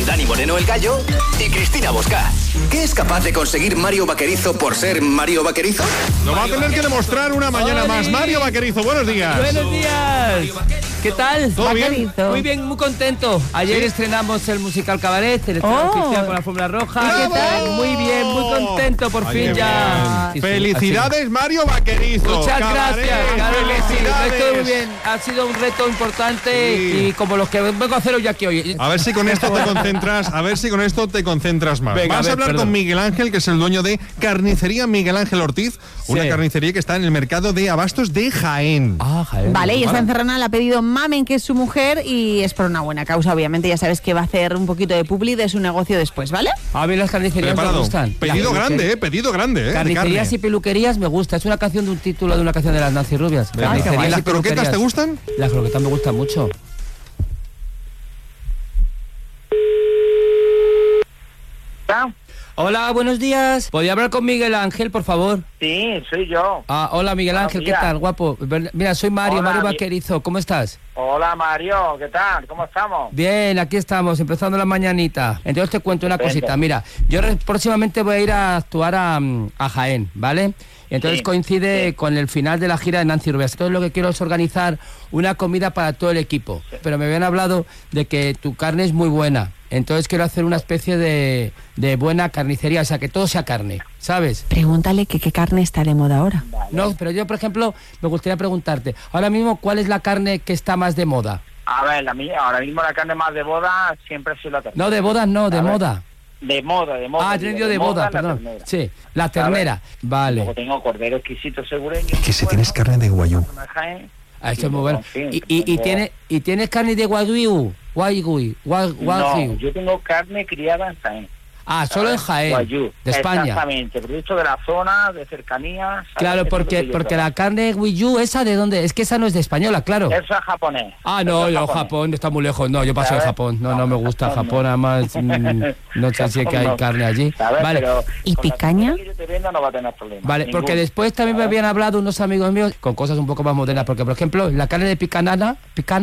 Dani Moreno el Gallo y Cristina Bosca. ¿Qué es capaz de conseguir Mario Vaquerizo por ser Mario Vaquerizo? Lo va a tener que demostrar una mañana más. Mario Vaquerizo, buenos días. Buenos días. ¿Qué tal? ¿Todo bien? Muy bien, muy contento. Ayer estrenamos el musical Cabaret, el estreno oficial con la Alfombra Roja. ¡Bravo! ¿Qué tal? Muy bien, muy contento, por fin ya. Bien. Felicidades, Mario Vaquerizo. Muchas Cabaret, gracias, claro que sí. felicidades. Estoy muy bien. Ha sido un reto importante y como los que vengo a hacer hoy aquí hoy. A ver si con esto te concentras, más. Venga, Vas a hablar perdón. con Miguel Ángel, que es el dueño de Carnicería Miguel Ángel Ortiz, una carnicería que está en el mercado de abastos de Jaén. Jaén. Vale, y esta encerrona la ha pedido Mamen, que es su mujer, y es por una buena causa, obviamente. Ya sabes que va a hacer un poquito de publi de su negocio después, ¿vale? A mí las carnicerías Preparado. me gustan. Pedido grande, pedido grande. Carnicerías de y peluquerías me gusta. Es una canción de un título de una canción de las Nancy Rubias. Carnicerías y ¿Las croquetas peluquerías. te gustan? Las croquetas me gustan mucho. Hola, buenos días. ¿Podría hablar con Miguel Ángel, por favor? Sí, soy yo. Hola, Miguel Ángel, ¿qué días. tal, guapo? Mira, soy Mario, Hola, Mario Vaquerizo. ¿Cómo estás? Hola Mario, ¿qué tal? ¿Cómo estamos? Bien, aquí estamos, empezando la mañanita. Entonces te cuento una Estupendo. cosita. Mira, yo próximamente voy a ir a actuar a Jaén, ¿vale? Entonces Sí, coincide con el final de la gira de Nancy Rubias. Entonces lo que quiero es organizar una comida para todo el equipo. Pero me habían hablado de que tu carne es muy buena. Entonces quiero hacer una especie de buena carnicería, o sea, que todo sea carne, ¿sabes? Pregúntale que qué carne está de moda ahora. No, pero yo, por ejemplo, me gustaría preguntarte, ahora mismo, ¿cuál es la carne que está más de moda? A ver, ahora mismo la carne más de boda siempre ha sido la ternera. No, de bodas no, de A ver. moda. De moda. Ah, he digo, entendido de boda, la perdón. ternera. Sí, la ternera, vale. Luego tengo cordero exquisito segureño. Que si tienes carne de guayú. Ah, esto es muy bueno. En fin, ¿Y tienes carne de wagyu? Wagyu. No, yo tengo carne criada en Jaén. Ah, solo en Jaén, Guayú. de España. Exactamente, producto de la zona, de cercanía. ¿sabes? Claro, Eso es lo porque que yo la trabajo. carne Wagyu, ¿esa de dónde? Es que esa no es de española, claro. Eso es japonés. Ah, no, Eso es yo japonés. Japón está muy lejos. No, yo paso de ¿Sabes? Japón. No me gusta Japón Japón, no. además no sé si es que hay No. carne allí. ¿Sabes? Vale. Pero ¿Y con la picaña? comida que yo te vendo no va a tener problema. Vale, porque Ninguno. después también me habían hablado unos amigos míos con cosas un poco más modernas, porque por ejemplo, la carne de picana,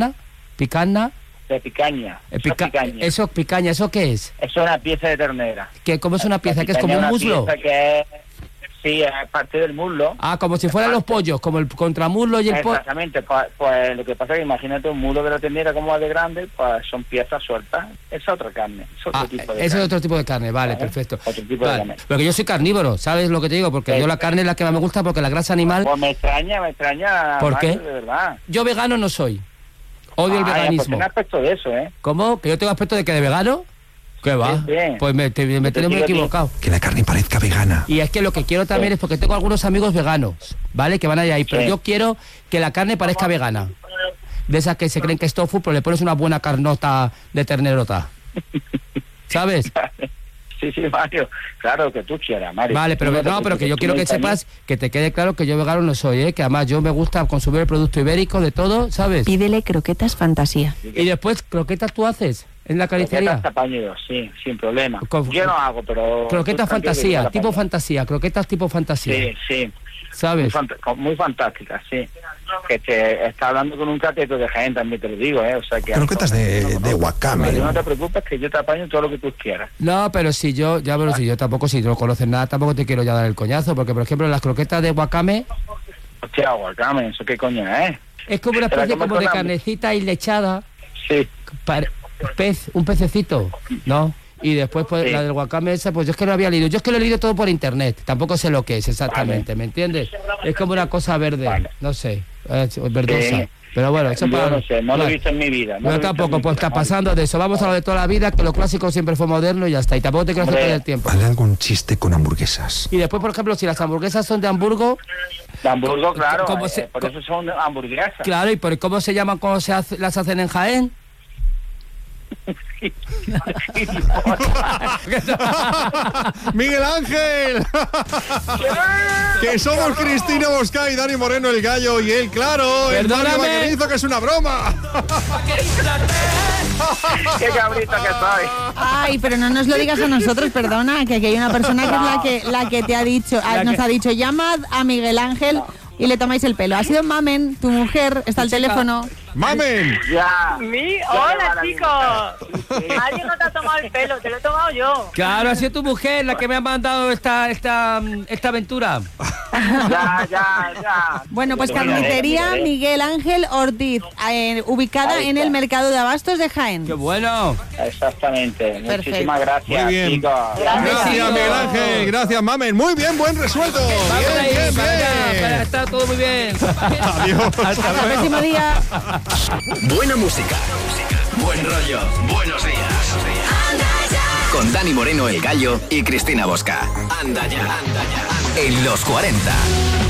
De picaña. eso picaña, ¿eso qué es? Eso es una pieza de ternera. ¿Cómo es una pieza? La ¿Que es como un picaña muslo? una pieza que es, sí, es parte del muslo. Ah, como si fueran los pollos, como el contramuslo y el pollo. Exactamente, pues lo que pasa es que imagínate un muslo de la ternera como es de grande, pues son piezas sueltas. Esa es otra carne, es otro tipo de ese es carne. otro tipo de carne, vale, ¿Vale? perfecto. Otro tipo de carne. Porque yo soy carnívoro, ¿sabes lo que te digo? Porque yo la carne es la que más me gusta, porque la grasa animal... Pues me extraña, ¿Por Mario, qué? de verdad. Yo vegano no soy. Odio el Pues veganismo. tiene aspecto de eso, ¿eh? ¿Cómo? ¿Que yo tengo aspecto de que de vegano? ¿Qué va? Sí, sí. Pues me tengo muy digo a ti. equivocado. Que la carne parezca vegana. Y es que lo que quiero también es porque tengo algunos amigos veganos, ¿vale? Que van allá ahí, pero Sí. yo quiero que la carne parezca vegana. De esas que se creen que es tofu, pero le pones una buena carnota de ternerota. ¿Sabes? Sí, Mario. Claro que tú quieras, Mario. Vale, pero no, pero que yo quiero que sepas, que te quede claro que yo vegano no soy, ¿eh? Que además yo me gusta consumir el producto ibérico de todo, ¿sabes? Pídele croquetas fantasía. Y después, ¿croquetas tú haces en la carnicería? Croquetas tapaño, sí, sin problema. Con- Yo no hago, pero... Croquetas tú tranquilo que fantasía, yo la tipo apaño. fantasía, croquetas tipo fantasía, Sí, sí. Muy, ¿sabes? muy fantástica, sí. Que te está hablando con un cateto de Jaén, también te lo digo, o sea que... Croquetas de wakame. Mario, no te preocupes, que yo te apaño todo lo que tú quieras. No, pero si yo tampoco, si no conoces nada, tampoco te quiero ya dar el coñazo, porque por ejemplo las croquetas de wakame Hostia, guacame, ¿eso qué coño es? es como una Te la especie comes como de con hambre. carnecita y lechada, Sí. un pececito, ¿no? Y después pues Sí. la del wakame esa, pues yo es que no había leído, yo es que lo he leído todo por internet, tampoco sé lo que es exactamente, ¿me entiendes? Es como una cosa verde, Vale. no sé, verdosa. Sí. Pero bueno, eso Yo para... no sé, no lo he Vale. visto en mi vida. No No lo he visto tampoco, en mi pues vida, está Mario. pasando de eso. Vamos a lo de toda la vida, que lo clásico siempre fue moderno y ya está. Y tampoco te quiero hacer Hombre. perder el tiempo. Hazle algún chiste con hamburguesas. Y después, por ejemplo, si las hamburguesas son de Hamburgo, De Hamburgo, claro, ¿Cómo se- por eso son hamburguesas. claro, ¿y por cómo se llaman cuando las hacen en Jaén? ¡Miguel Ángel! Que somos Cristina Bosca y Dani Moreno el Gallo y él, claro, el Mario Perdóname. Vaquerizo, que es una broma. ¡Qué cabrito que soy! Ay, pero no nos lo digas a nosotros, perdona, que aquí hay una persona que es la que te ha dicho, nos ha dicho, llamad a Miguel Ángel y le tomáis el pelo. Ha sido Mamen, tu mujer, está al Chica, teléfono. Mamen. Ya. Hola, chicos. Nadie no te ha tomado el pelo, te lo he tomado yo. Claro, ha sido tu mujer la que me ha mandado esta aventura. Ya. Bueno, pues carnicería Miguel Ángel Ortiz, ubicada en el mercado de abastos de Jaén. ¡Qué bueno! Exactamente. Perfecto. Muchísimas gracias, Muy bien. chicos. Gracias, Besitos. Miguel Ángel. Gracias, Mamen. Muy bien, buen resuelto. Vamos Bien, ahí, bien, bien. está todo muy bien. Adiós. Hasta el próximo día. Buena música. Buen rollo. Buenos días. Con Dani Moreno, el Gallo, y Cristina Bosca. Anda ya. En los 40.